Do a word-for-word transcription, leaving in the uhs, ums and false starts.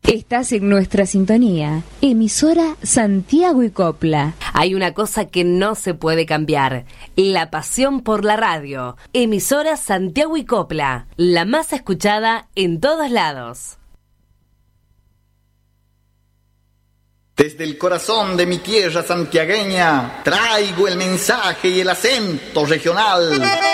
Estás en nuestra sintonía, emisora Santiago y Copla. Hay una cosa que no se puede cambiar, la pasión por la radio. Emisora Santiago y Copla, la más escuchada en todos lados. Desde el corazón de mi tierra santiagueña traigo el mensaje y el acento regional.